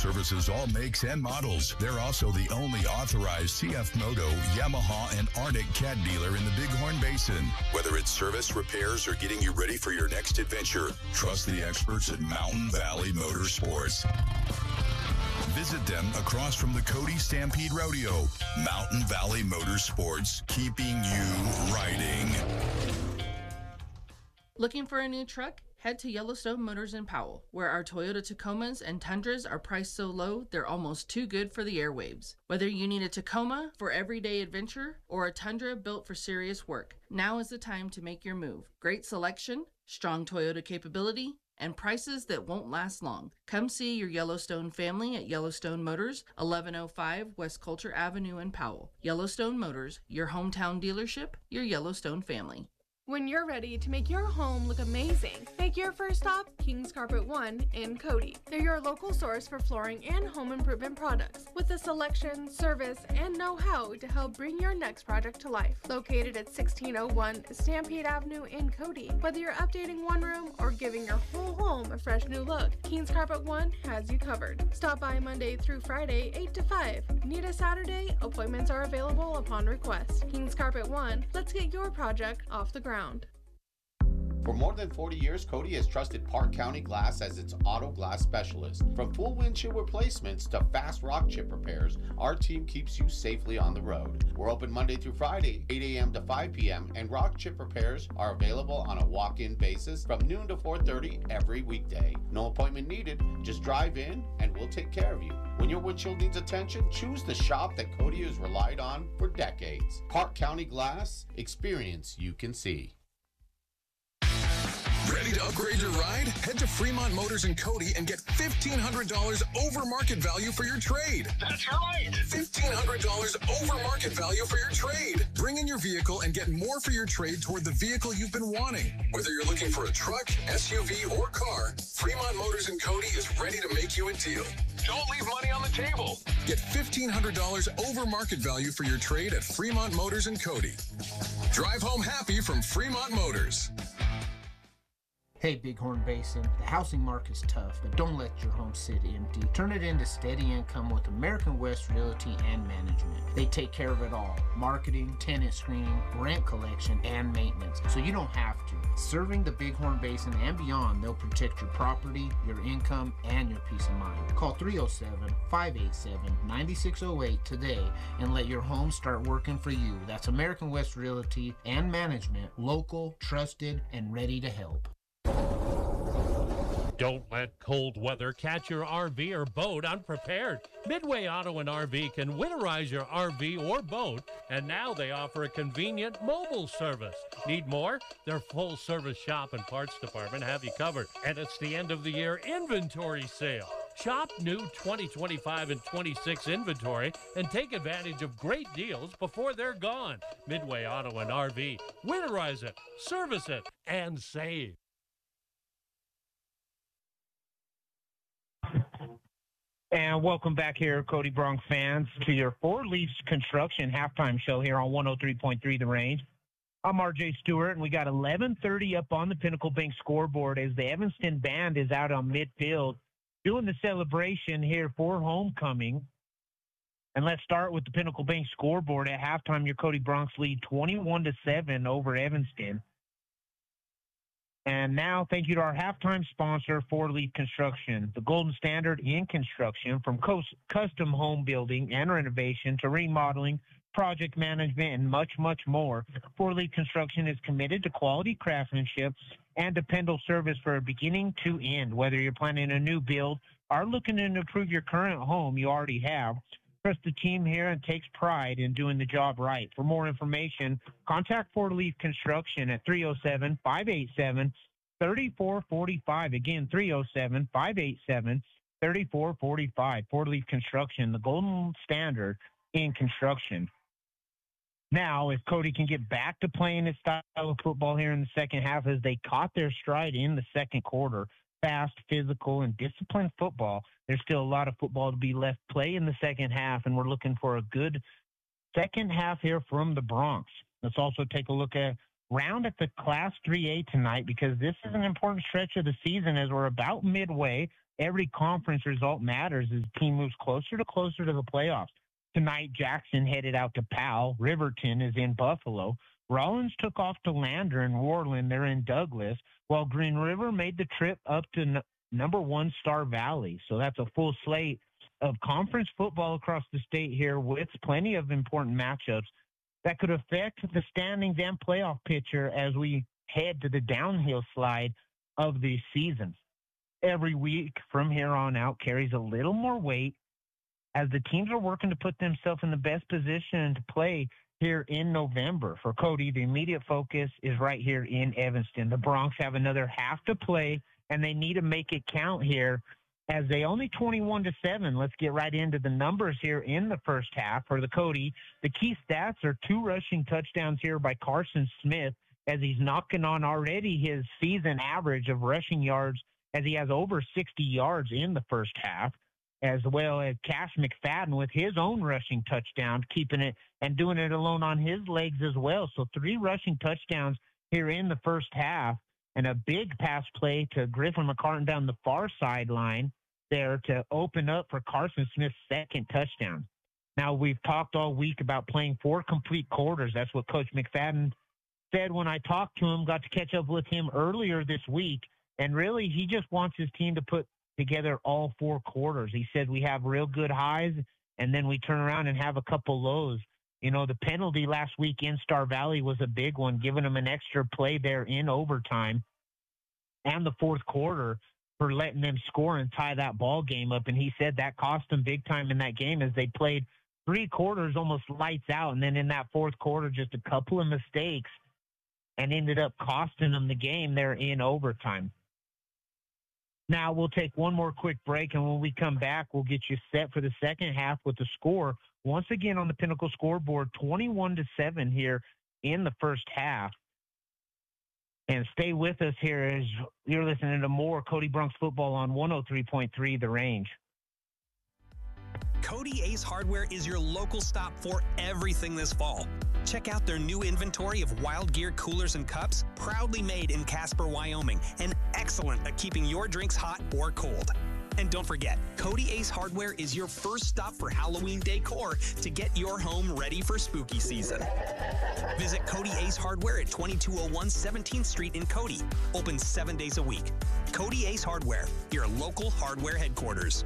services all makes and models. They're also the only authorized CF Moto, Yamaha, and Arctic Cat dealer in the Bighorn Basin. Whether it's service, repairs, or getting you ready for your next adventure, trust the experts at Mountain Valley Motorsports. Visit them across from the Cody Stampede Rodeo. Mountain Valley Motorsports, keeping you riding. Looking for a new truck? Head to Yellowstone Motors in Powell, where our Toyota Tacomas and Tundras are priced so low they're almost too good for the airwaves. Whether you need a Tacoma for everyday adventure or a Tundra built for serious work, now is the time to make your move. Great selection, strong Toyota capability, and prices that won't last long. Come see your Yellowstone family at Yellowstone Motors, 1105 West Culture Avenue in Powell. Yellowstone Motors, your hometown dealership, your Yellowstone family. When you're ready to make your home look amazing, make your first stop King's Carpet One in Cody. They're your local source for flooring and home improvement products with a selection, service, and know-how to help bring your next project to life. Located at 1601 Stampede Avenue in Cody. Whether you're updating one room or giving your whole home a fresh new look, King's Carpet One has you covered. Stop by Monday through Friday, 8 to 5. Need a Saturday? Appointments are available upon request. King's Carpet One, let's get your project off the ground. For more than 40 years, Cody has trusted Park County Glass as its auto glass specialist. From full windshield replacements to fast rock chip repairs, our team keeps you safely on the road. We're open Monday through Friday, 8 a.m. to 5 p.m., and rock chip repairs are available on a walk-in basis from noon to 4:30 every weekday. No appointment needed, just drive in and we'll take care of you. When your windshield needs attention, choose the shop that Cody has relied on for decades. Park County Glass, experience you can see. Ready to upgrade your ride? Head to Fremont Motors in Cody and get $1,500 over market value for your trade. That's right. $1,500 over market value for your trade. Bring in your vehicle and get more for your trade toward the vehicle you've been wanting. Whether you're looking for a truck, SUV, or car, Fremont Motors in Cody is ready to make you a deal. Don't leave money on the table. Get $1,500 over market value for your trade at Fremont Motors in Cody. Drive home happy from Fremont Motors. Hey Bighorn Basin, the housing market's tough, but don't let your home sit empty. Turn it into steady income with American West Realty and Management. They take care of it all. Marketing, tenant screening, rent collection, and maintenance, so you don't have to. Serving the Bighorn Basin and beyond, they'll protect your property, your income, and your peace of mind. Call 307-587-9608 today and let your home start working for you. That's American West Realty and Management, local, trusted, and ready to help. Don't let cold weather catch your RV or boat unprepared. Midway Auto and RV can winterize your RV or boat, and now they offer a convenient mobile service. Need more? Their full-service shop and parts department have you covered, and it's the end of the year inventory sale. Shop new 2025 and 26 inventory and take advantage of great deals before they're gone. Midway Auto and RV. Winterize it, service it, and save. And welcome back here, Cody Bronx fans, to your Four Leafs Construction halftime show here on 103.3 The Range. I'm RJ Stewart, and we got 11:30 up on the Pinnacle Bank scoreboard as the Evanston Band is out on midfield doing the celebration here for homecoming. And let's start with the Pinnacle Bank scoreboard. At halftime, your Cody Bronx lead 21-7 over Evanston. And now, thank you to our halftime sponsor, Four Leaf Construction, the golden standard in construction, from custom home building and renovation to remodeling, project management, and much, much more. Four Leaf Construction is committed to quality craftsmanship and dependable service for beginning to end. Whether you're planning a new build or looking to improve your current home you already have, trust the team here and takes pride in doing the job right. For more information, contact Four Leaf Construction at 307-587-3445. Again, 307-587-3445. Four Leaf Construction, the golden standard in construction. Now, if Cody can get back to playing his style of football here in the second half as they caught their stride in the second quarter, fast, physical, and disciplined football, there's still a lot of football to be left play in the second half, and we're looking for a good second half here from the Bronx. Let's also take a look at round at the Class 3A tonight, because this is an important stretch of the season as we're about midway. every conference result matters as the team moves closer to the playoffs. Tonight, Jackson headed out to Powell. Riverton is in Buffalo. Rollins took off to Lander and Worland. They're in Douglas, while Green River made the trip up to number 1 Star Valley. So that's a full slate of conference football across the state here with plenty of important matchups that could affect the standings and playoff picture as we head to the downhill slide of the season. Every week from here on out carries a little more weight as the teams are working to put themselves in the best position to play here in November. For Cody, the immediate focus is right here in Evanston. The Broncs have another half to play, and they need to make it count here as they only 21-7. Let's get right into the numbers here in the first half. For the Cody, the key stats are 2 rushing touchdowns here by Carson Smith as he's knocking on already his season average of rushing yards as he has over 60 yards in the first half, as well as Cash McFadden with his own rushing touchdown, keeping it and doing it alone on his legs as well. So 3 rushing touchdowns here in the first half, and a big pass play to Griffin McCartan down the far sideline there to open up for Carson Smith's second touchdown. Now, we've talked all week about playing 4 complete quarters. That's what Coach McFadden said when I talked to him, got to catch up with him earlier this week. And really, he just wants his team to put together all 4 quarters. He said we have real good highs, and then we turn around and have a couple lows. You know, the penalty last week in Star Valley was a big one, giving them an extra play there in overtime and the fourth quarter for letting them score and tie that ball game up. And he said that cost them big time in that game as they played 3 quarters almost lights out. And then in that fourth quarter, just a couple of mistakes and ended up costing them the game there in overtime. Now we'll take one more quick break, and when we come back, we'll get you set for the second half with the score. Once again on the Pinnacle scoreboard, 21-7 here in the first half. And stay with us here as you're listening to more Cody Broncs football on 103.3 The Range. Cody Ace Hardware is your local stop for everything this fall. Check out their new inventory of Wild Gear coolers and cups, proudly made in Casper, Wyoming, and excellent at keeping your drinks hot or cold. And don't forget, Cody Ace Hardware is your first stop for Halloween decor to get your home ready for spooky season. Visit Cody Ace Hardware at 2201 17th Street in Cody. Open 7 days a week. Cody Ace Hardware, your local hardware headquarters.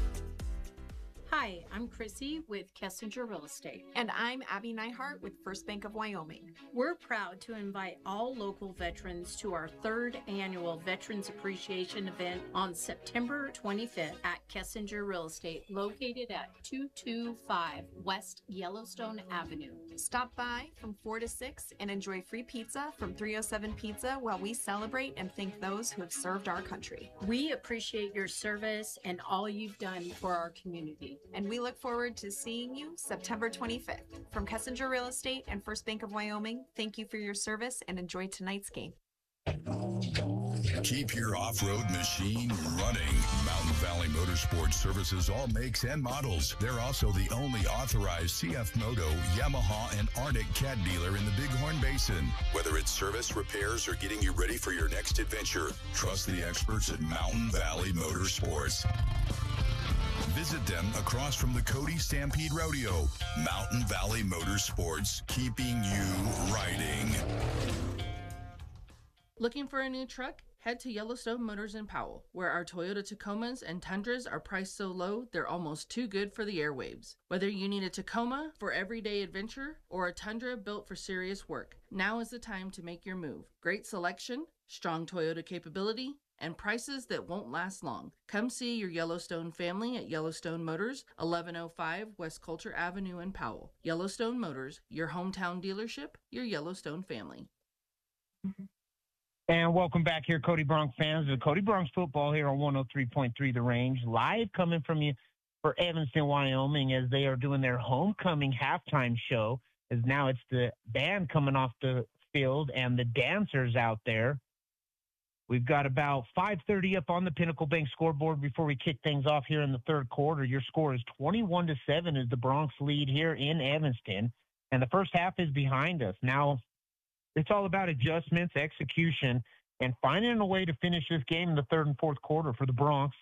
Hi, I'm Chrissy with Kessinger Real Estate. And I'm Abby Neihart with First Bank of Wyoming. We're proud to invite all local veterans to our 3rd annual Veterans Appreciation event on September 25th at Kessinger Real Estate, located at 225 West Yellowstone Avenue. Stop by from 4 to 6 and enjoy free pizza from 307 Pizza while we celebrate and thank those who have served our country. We appreciate your service and all you've done for our community. And we look forward to seeing you September 25th. From Kessinger Real Estate and First Bank of Wyoming, thank you for your service and enjoy tonight's game. Keep your off-road machine running. Mountain Valley Motorsports services all makes and models. They're also the only authorized CF Moto, Yamaha, and Arctic Cat dealer in the Bighorn Basin. Whether it's service, repairs, or getting you ready for your next adventure, trust the experts at Mountain Valley Motorsports. Visit them across from the Cody Stampede Rodeo. Mountain Valley Motorsports, keeping you riding. Looking for a new truck? Head to Yellowstone Motors in Powell, where our Toyota Tacomas and Tundras are priced so low they're almost too good for the airwaves. Whether you need a Tacoma for everyday adventure or a Tundra built for serious work, now is the time to make your move. Great selection, strong Toyota capability, and prices that won't last long. Come see your Yellowstone family at Yellowstone Motors, 1105 West Coulter Avenue in Powell. Yellowstone Motors, your hometown dealership, your Yellowstone family. And welcome back here, Cody Broncs fans. The Cody Broncs football here on 103.3 The Range, live coming from you for Evanston, Wyoming, as they are doing their homecoming halftime show. As now it's the band coming off the field and the dancers out there. We've got about 5:30 up on the Pinnacle Bank scoreboard before we kick things off here in the third quarter. Your score is 21-7 as the Broncs lead here in Evanston, and the first half is behind us. Now, it's all about adjustments, execution, and finding a way to finish this game in the third and fourth quarter for the Broncs.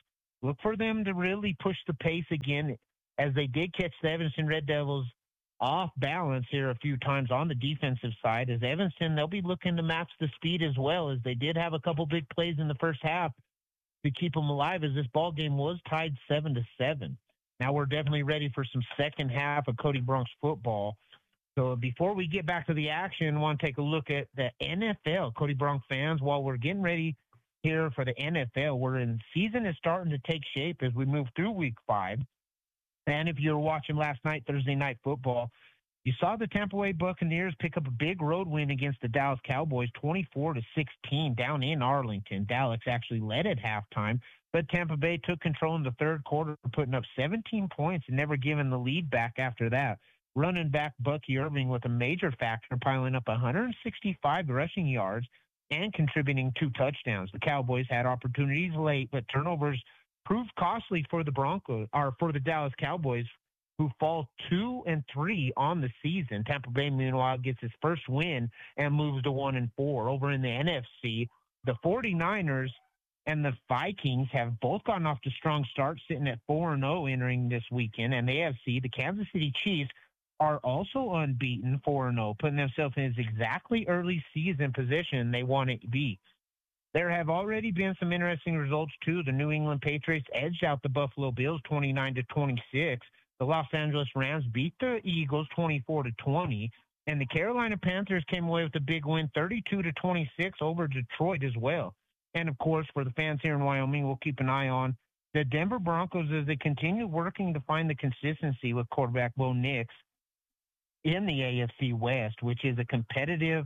look for them to really push the pace again, as they did catch the Evanston Red Devils off balance here a few times on the defensive side. As Evanston, they'll be looking to match the speed as well, as they did have a couple big plays in the first half to keep them alive, as this ball game was tied 7-7. Now we're definitely ready for some second half of Cody Bronx football. So before we get back to the action, I want to take a look at the NFL. Cody Bronx fans, while we're getting ready here for the NFL, season is starting to take shape as we move through week 5. And if you were watching last night, Thursday Night Football, you saw the Tampa Bay Buccaneers pick up a big road win against the Dallas Cowboys, 24-16 down in Arlington. Dallas actually led at halftime, but Tampa Bay took control in the third quarter, putting up 17 points and never giving the lead back after that. Running back Bucky Irving with a major factor, piling up 165 rushing yards and contributing 2 touchdowns. The Cowboys had opportunities late, but turnovers proved costly for the Dallas Cowboys, who fall 2-3 on the season. Tampa Bay, meanwhile, gets its first win and moves to 1-4. Over in the NFC, the 49ers and the Vikings have both gotten off to strong starts, sitting at 4-0 entering this weekend. And the AFC, the Kansas City Chiefs, are also unbeaten, 4-0, putting themselves in exactly early season position they want to be. There have already been some interesting results, too. The New England Patriots edged out the Buffalo Bills 29-26. The Los Angeles Rams beat the Eagles 24-20. And the Carolina Panthers came away with a big win, 32-26 over Detroit as well. And, of course, for the fans here in Wyoming, we'll keep an eye on the Denver Broncos as they continue working to find the consistency with quarterback Bo Nix in the AFC West, which is a competitive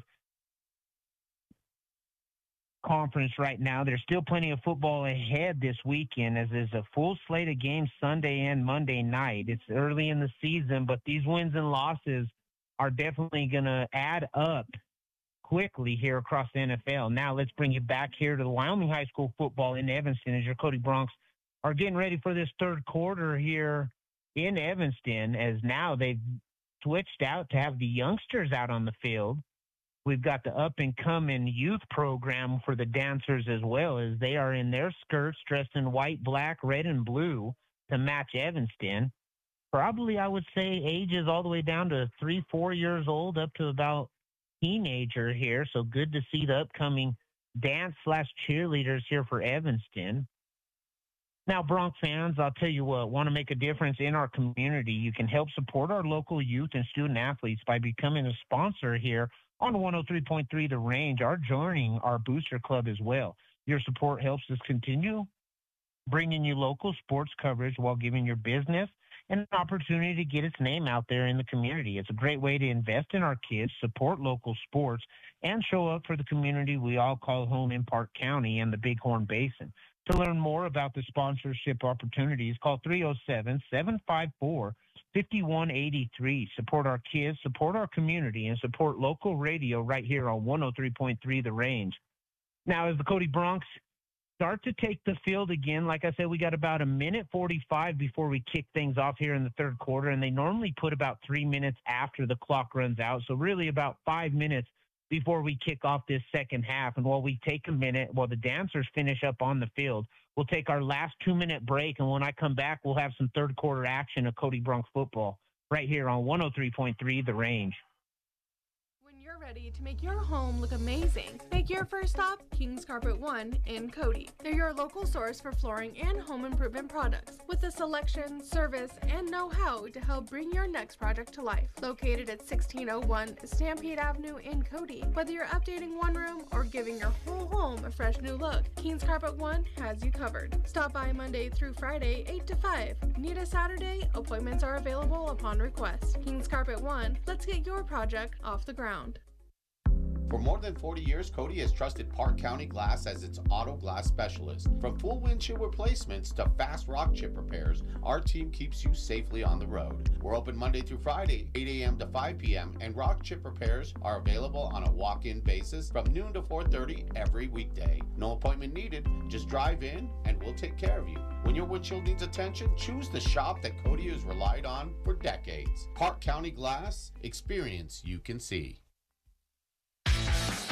conference right now. There's still plenty of football ahead this weekend, as there's a full slate of games Sunday and Monday night. It's early in the season, but these wins and losses are definitely going to add up quickly here across the NFL. Now let's bring you back here to the Wyoming High School football in Evanston, as your Cody Bronx are getting ready for this third quarter here in Evanston, as now they've switched out to have the youngsters out on the field. We've got the up-and-coming youth program for the dancers as well, as they are in their skirts dressed in white, black, red, and blue to match Evanston. Probably, I would say, ages all the way down to 3-4 years old up to about teenager here. So good to see the upcoming dance/cheerleaders here for Evanston. Now, Bronx fans, I'll tell you what, want to make a difference in our community? You can help support our local youth and student athletes by becoming a sponsor here on 103.3 The Range, or joining our booster club as well. Your support helps us continue bringing you local sports coverage while giving your business an opportunity to get its name out there in the community. It's a great way to invest in our kids, support local sports, and show up for the community we all call home in Park County and the Bighorn Basin. To learn more about the sponsorship opportunities, call 307-754-5183. Support our kids, support our community, and support local radio right here on 103.3 The Range. Now, as the Cody Bronx start to take the field again, like I said, we got about 1:45 before we kick things off here in the third quarter, and they normally put about 3 minutes after the clock runs out, so really about 5 minutes before we kick off this second half. And while we take a minute, while the dancers finish up on the field, we'll take our last 2-minute break, and when I come back, we'll have some third quarter action of Cody Bronx football right here on 103.3 The Range. When you're ready to make your home look amazing, make your first stop Kings Carpet One in Cody. They're your local source for flooring and home improvement products, with the selection, service, and know-how to help bring your next project to life. Located at 1601 Stampede Avenue in Cody, whether you're updating one room or giving your whole home a fresh new look, Kings Carpet One has you covered. Stop by Monday through Friday, 8 to 5. Need a Saturday? Appointments are available upon request. Kings Carpet One, let's get your project off the ground. For more than 40 years, Cody has trusted Park County Glass as its auto glass specialist. From full windshield replacements to fast rock chip repairs, our team keeps you safely on the road. We're open Monday through Friday, 8 a.m. to 5 p.m., and rock chip repairs are available on a walk-in basis from noon to 4:30 every weekday. No appointment needed, just drive in and we'll take care of you. When your windshield needs attention, choose the shop that Cody has relied on for decades. Park County Glass, experience you can see. Ready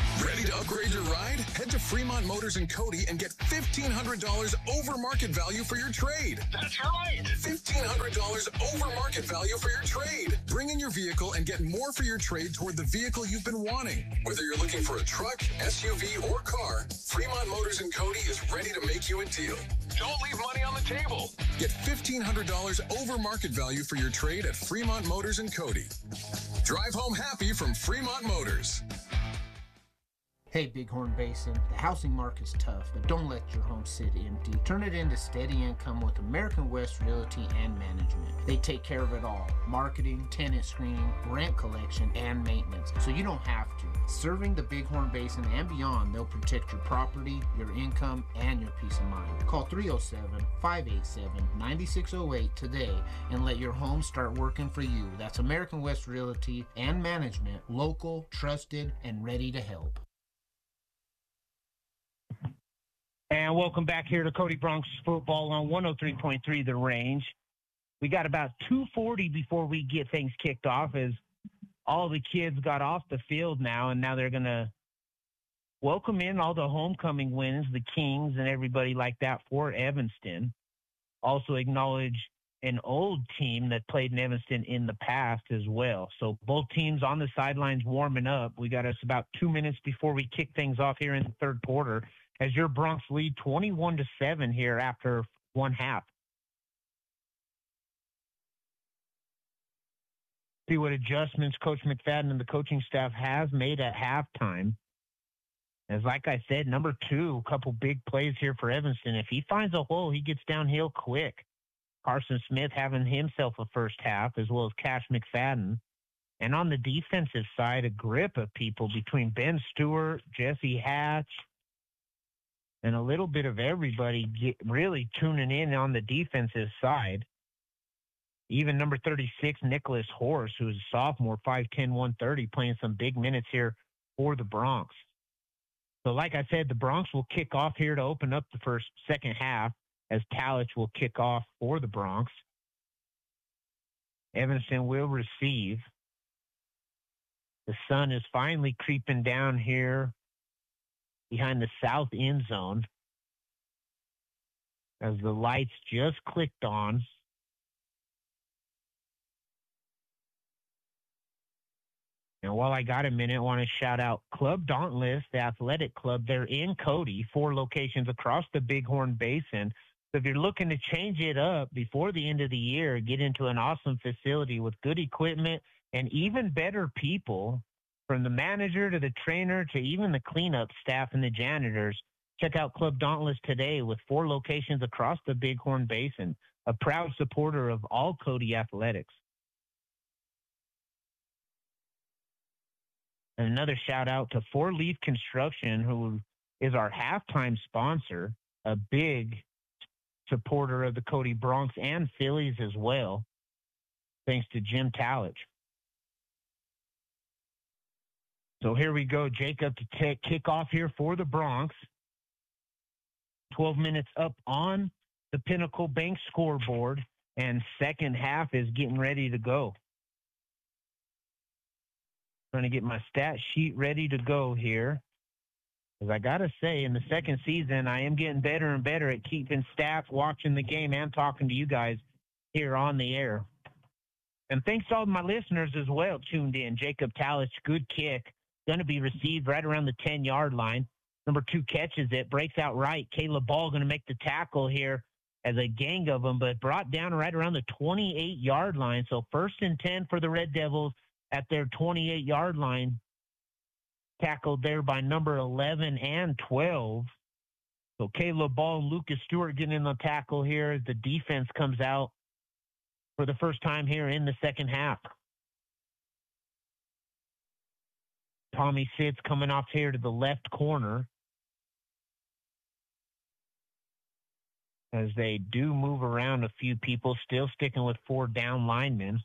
Ready to upgrade your ride? Head to Fremont Motors in Cody and get $1,500 over market value for your trade. That's right. $1,500 over market value for your trade. Bring in your vehicle and get more for your trade toward the vehicle you've been wanting. Whether you're looking for a truck, SUV, or car, Fremont Motors in Cody is ready to make you a deal. Don't leave money on the table. Get $1,500 over market value for your trade at Fremont Motors in Cody. Drive home happy from Fremont Motors. Hey, Bighorn Basin, the housing market's tough, but don't let your home sit empty. Turn it into steady income with American West Realty and Management. They take care of it all: marketing, tenant screening, rent collection, and maintenance, so you don't have to. Serving the Bighorn Basin and beyond, they'll protect your property, your income, and your peace of mind. Call 307-587-9608 today and let your home start working for you. That's American West Realty and Management, local, trusted, and ready to help. And welcome back here to Cody Bronx Football on 103.3 The Range. We got about 2:40 before we get things kicked off, as all the kids got off the field now, and now they're going to welcome in all the homecoming wins, the Kings and everybody like that for Evanston. Also acknowledge an old team that played in Evanston in the past as well. So both teams on the sidelines warming up. We got us about 2 minutes before we kick things off here in the third quarter, as your Bronx lead 21-7 here after one half. See what adjustments Coach McFadden and the coaching staff has made at halftime. As like I said, number 2, a couple big plays here for Evanston. If he finds a hole, he gets downhill quick. Carson Smith having himself a first half, as well as Cash McFadden. And on the defensive side, a grip of people between Ben Stewart, Jesse Hatch, and a little bit of everybody really tuning in on the defensive side. Even number 36, Nicholas Horse, who's a sophomore, 5'10", 130, playing some big minutes here for the Bronx. So like I said, the Bronx will kick off here to open up the second half, as Talich will kick off for the Bronx. Evanston will receive. The sun is finally creeping down here behind the south end zone, as the lights just clicked on. And while I got a minute, I want to shout out Club Dauntless, the athletic club. They're in Cody, 4 locations across the Bighorn Basin. So if you're looking to change it up before the end of the year, get into an awesome facility with good equipment and even better people, from the manager to the trainer to even the cleanup staff and the janitors, check out Club Dauntless today with 4 locations across the Bighorn Basin, a proud supporter of all Cody athletics. And another shout out to 4 Leaf Construction, who is our halftime sponsor, a big supporter of the Cody Bronx and Phillies as well, thanks to Jim Talich. So here we go, Jacob, to kick off here for the Bronx. 12 minutes up on the Pinnacle Bank scoreboard, and second half is getting ready to go. Trying to get my stat sheet ready to go here. Because I got to say, in the second season, I am getting better and better at keeping stats, watching the game, and talking to you guys here on the air. And thanks to all my listeners as well tuned in. Jacob Talich, good kick. Going to be received right around the 10-yard line. Number 2 catches it, breaks out right. Caleb Ball going to make the tackle here as a gang of them, but brought down right around the 28-yard line. So 1st and 10 for the Red Devils at their 28-yard line. Tackled there by number 11 and 12. So Caleb Ball and Lucas Stewart getting in the tackle here as the defense comes out for the first time here in the second half. Tommy Sitz coming off here to the left corner, as they do move around a few people, still sticking with 4 down linemen.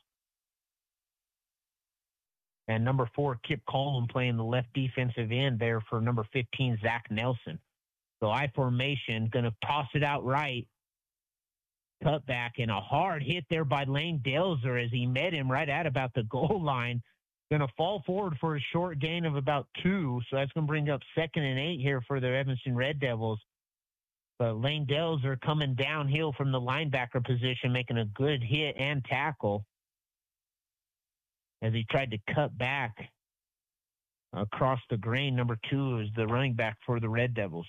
And number 4, Kip Coleman playing the left defensive end there for number 15, Zach Nelson. So I formation, going to toss it out right. Cut back, and a hard hit there by Lane Delzer as he met him right at about the goal line. Going to fall forward for a short gain of about 2. So that's going to bring up 2nd and 8 here for the Evanston Red Devils. But Lane Delzer coming downhill from the linebacker position, making a good hit and tackle as he tried to cut back across the grain. Number 2 is the running back for the Red Devils.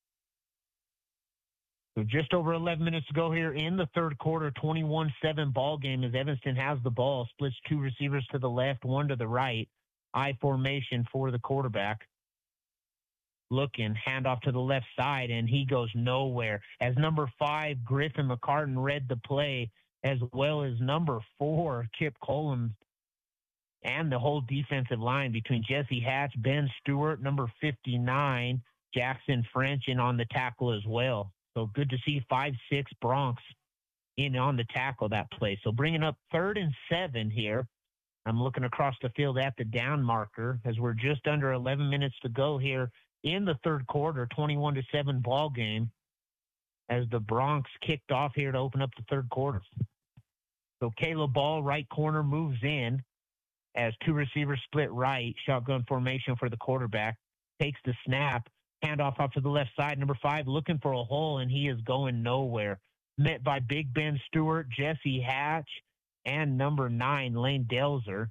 So just over 11 minutes to go here in the third quarter, 21-7 ball game as Evanston has the ball, splits 2 receivers to the left, 1 to the right. I formation for the quarterback. Looking, handoff to the left side, and he goes nowhere. As number 5, Griffin McCartan read the play, as well as number 4, Kip Colum, and the whole defensive line between Jesse Hatch, Ben Stewart, number 59, Jackson French, and on the tackle as well. So good to see 5-6 Bronx in on the tackle that play. So bringing up 3rd and 7 here. I'm looking across the field at the down marker as we're just under 11 minutes to go here in the third quarter, 21-7 ball game as the Bronx kicked off here to open up the third quarter. So Caleb Ball, right corner, moves in as 2 receivers split right, shotgun formation for the quarterback, takes the snap, handoff off to the left side. Number 5 looking for a hole, and he is going nowhere. Met by Big Ben Stewart, Jesse Hatch, and number 9, Lane Delzer.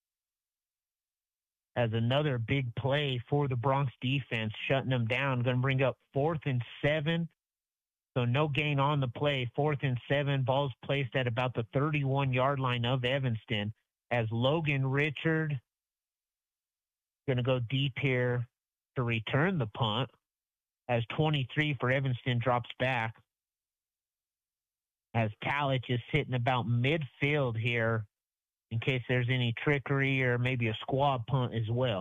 As another big play for the Bronx defense, shutting them down. Going to bring up 4th and 7. So no gain on the play. 4th and 7. Ball's placed at about the 31-yard line of Evanston as Logan Richard going to go deep here to return the punt as 23 for Evanston drops back. As Talich is sitting about midfield here in case there's any trickery or maybe a squad punt as well.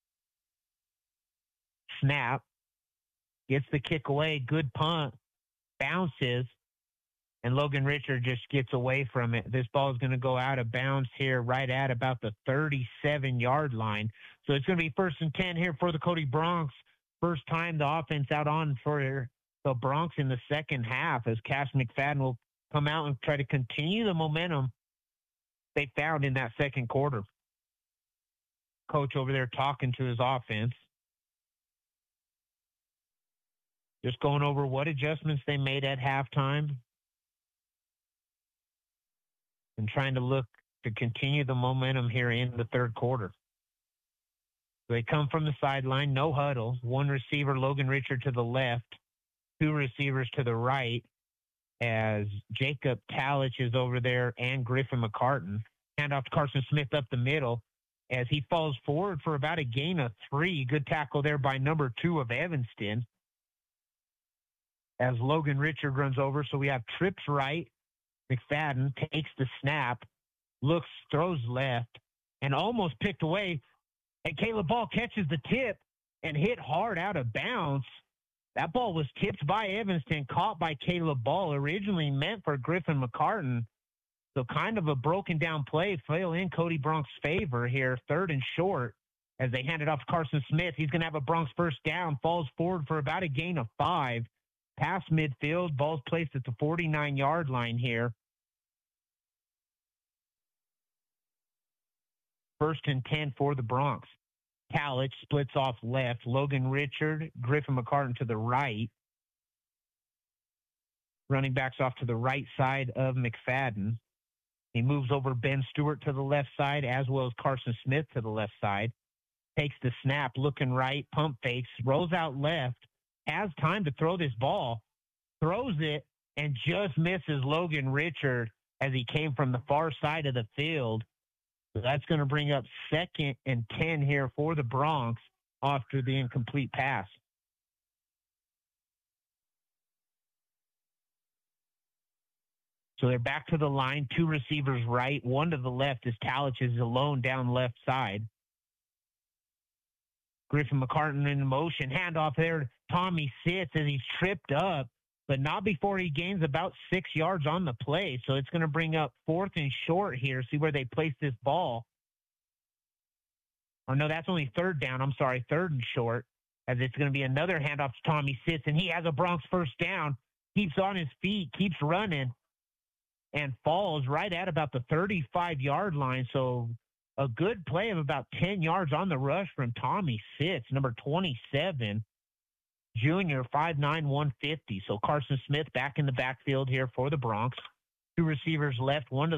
Snap. Gets the kick away. Good punt. Bounces. And Logan Richard just gets away from it. This ball is going to go out of bounds here right at about the 37-yard line. So it's going to be 1st and 10 here for the Cody Bronx. First time the offense out on for the Bronx in the second half as Cass McFadden will come out and try to continue the momentum they found in that second quarter. Coach over there talking to his offense. Just going over what adjustments they made at halftime and trying to look to continue the momentum here in the third quarter. They come from the sideline, no huddle. 1 receiver, Logan Richard, to the left. 2 receivers to the right as Jacob Talich is over there and Griffin McCartan. Hand off to Carson Smith up the middle as he falls forward for about a gain of 3. Good tackle there by number 2 of Evanston as Logan Richard runs over. So we have trips right. McFadden takes the snap, looks, throws left, and almost picked away. And Caleb Ball catches the tip and hit hard out of bounds. That ball was tipped by Evanston, caught by Caleb Ball, originally meant for Griffin McCartan. So kind of a broken down play, fell in Cody Bronx' favor here, 3rd and short, as they hand it off to Carson Smith. He's going to have a Bronx first down, falls forward for about a gain of 5. Past midfield, ball's placed at the 49-yard line here. 1st and 10 for the Bronx. Talich splits off left. Logan Richard, Griffin McCartan to the right. Running backs off to the right side of McFadden. He moves over Ben Stewart to the left side as well as Carson Smith to the left side. Takes the snap, looking right, pump fakes, rolls out left, has time to throw this ball, throws it, and just misses Logan Richard as he came from the far side of the field. So that's going to bring up 2nd and 10 here for the Bronx after the incomplete pass. So they're back to the line, 2 receivers right, 1 to the left as Talich is alone down left side. Griffin McCartan in motion, handoff there. Tommy sits as he's tripped up, but not before he gains about 6 yards on the play. So it's going to bring up 4th and short here. See where they place this ball. Oh, no, that's only 3rd down. I'm sorry, 3rd and short, as it's going to be another handoff to Tommy Sitz, and he has a Bronx first down, keeps on his feet, keeps running, and falls right at about the 35-yard line. So A good play of about 10 yards on the rush from Tommy Fitz, number 27, junior, 5'9", 150. So Carson Smith back in the backfield here for the Bronx. Two receivers left, one to